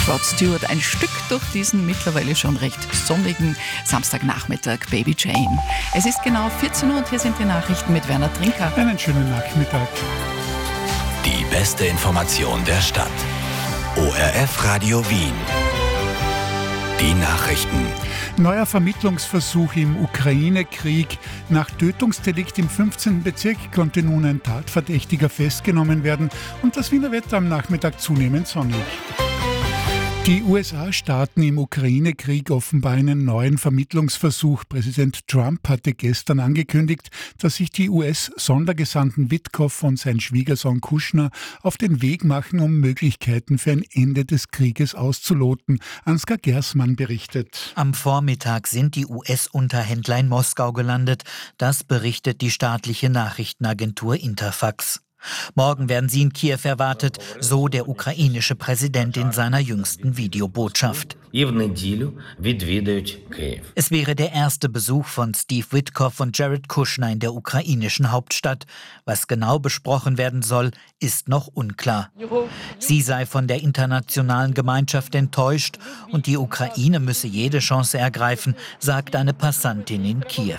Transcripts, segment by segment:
Rod Stewart ein Stück durch diesen mittlerweile schon recht sonnigen Samstagnachmittag, Baby Jane. Es ist genau 14 Uhr und hier sind die Nachrichten mit Werner Trinker. Einen schönen Nachmittag. Die beste Information der Stadt. ORF Radio Wien. Die Nachrichten. Neuer Vermittlungsversuch im Ukraine-Krieg. Nach Tötungsdelikt im 15. Bezirk konnte nun ein Tatverdächtiger festgenommen werden und das Wiener Wetter am Nachmittag zunehmend sonnig. Die USA starten im Ukraine-Krieg offenbar einen neuen Vermittlungsversuch. Präsident Trump hatte gestern angekündigt, dass sich die US-Sondergesandten Witkoff und sein Schwiegersohn Kushner auf den Weg machen, um Möglichkeiten für ein Ende des Krieges auszuloten. Ansgar Gersmann berichtet. Am Vormittag sind die US-Unterhändler in Moskau gelandet. Das berichtet die staatliche Nachrichtenagentur Interfax. Morgen werden sie in Kiew erwartet, so der ukrainische Präsident in seiner jüngsten Videobotschaft. Es wäre der erste Besuch von Steve Witkoff und Jared Kushner in der ukrainischen Hauptstadt. Was genau besprochen werden soll, ist noch unklar. Sie sei von der internationalen Gemeinschaft enttäuscht und die Ukraine müsse jede Chance ergreifen, sagt eine Passantin in Kiew.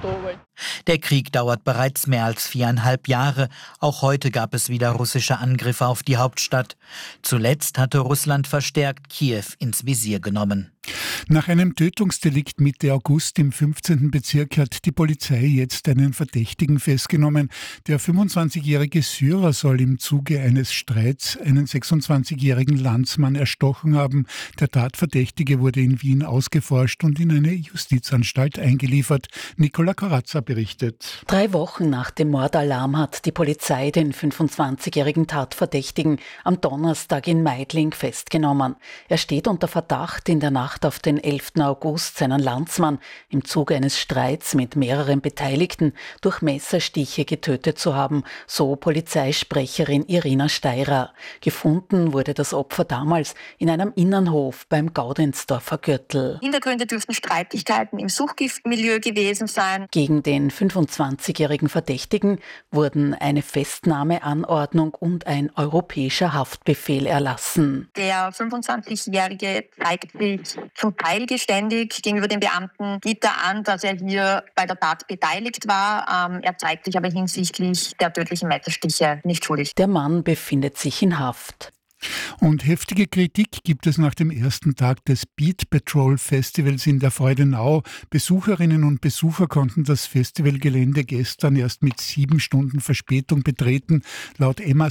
Der Krieg dauert bereits mehr als 4,5 Jahre. Auch heute gab es wieder russische Angriffe auf die Hauptstadt. Zuletzt hatte Russland verstärkt Kiew ins Visier genommen. Nach einem Tötungsdelikt Mitte August im 15. Bezirk hat die Polizei jetzt einen Verdächtigen festgenommen. Der 25-jährige Syrer soll im Zuge eines Streits einen 26-jährigen Landsmann erstochen haben. Der Tatverdächtige wurde in Wien ausgeforscht und in eine Justizanstalt eingeliefert. Nicola Corazza berichtet. 3 Wochen nach dem Mordalarm hat die Polizei den 25-jährigen Tatverdächtigen am Donnerstag in Meidling festgenommen. Er steht unter Verdacht, in der Nacht auf den 11. August seinen Landsmann im Zuge eines Streits mit mehreren Beteiligten durch Messerstiche getötet zu haben, so Polizeisprecherin Irina Steirer. Gefunden wurde das Opfer damals in einem Innenhof beim Gaudensdorfer Gürtel. Hintergründe dürften Streitigkeiten im Suchgiftmilieu gewesen sein. Gegen den 25-jährigen Verdächtigen wurden eine Festnahmeanordnung und ein europäischer Haftbefehl erlassen. Der 25-jährige zeigt sich zum Teil geständig gegenüber den Beamten, gibt er an, dass er hier bei der Tat beteiligt war. Er zeigt sich aber hinsichtlich der tödlichen Messerstiche nicht schuldig. Der Mann befindet sich in Haft. Und heftige Kritik gibt es nach dem ersten Tag des Beat Patrol Festivals in der Freudenau. Besucherinnen und Besucher konnten das Festivalgelände gestern erst mit 7 Stunden Verspätung betreten. Laut EMA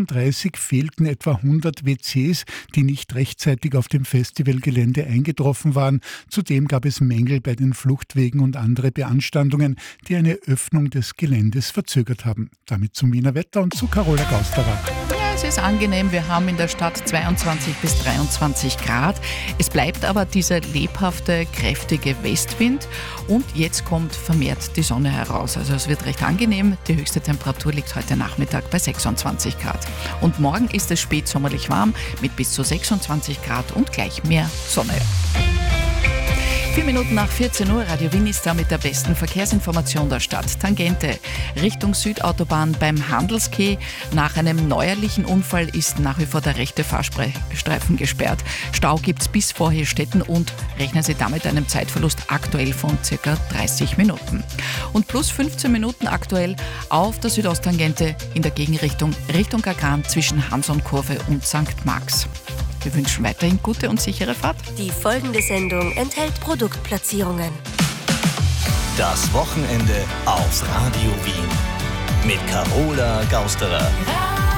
36 fehlten etwa 100 WCs, die nicht rechtzeitig auf dem Festivalgelände eingetroffen waren. Zudem gab es Mängel bei den Fluchtwegen und andere Beanstandungen, die eine Öffnung des Geländes verzögert haben. Damit zum Wiener Wetter und zu Carola Gausterer. Es ist angenehm, wir haben in der Stadt 22 bis 23 Grad. Es bleibt aber dieser lebhafte, kräftige Westwind und jetzt kommt vermehrt die Sonne heraus. Also es wird recht angenehm. Die höchste Temperatur liegt heute Nachmittag bei 26 Grad. Und morgen ist es spätsommerlich warm mit bis zu 26 Grad und gleich mehr Sonne. 4 Minuten nach 14 Uhr, Radio Wien ist da mit der besten Verkehrsinformation der Stadt. Tangente, Richtung Südautobahn beim Handelskeh. Nach einem neuerlichen Unfall ist nach wie vor der rechte Fahrstreifen gesperrt. Stau gibt es bis vor Heerstetten und rechnen Sie damit einem Zeitverlust aktuell von ca. 30 Minuten. Und plus 15 Minuten aktuell auf der Südosttangente in der Gegenrichtung Richtung Gagran zwischen Hanson-Kurve und St. Marx. Wir wünschen weiterhin gute und sichere Fahrt. Die folgende Sendung enthält Produktplatzierungen. Das Wochenende auf Radio Wien mit Carola Gausterer.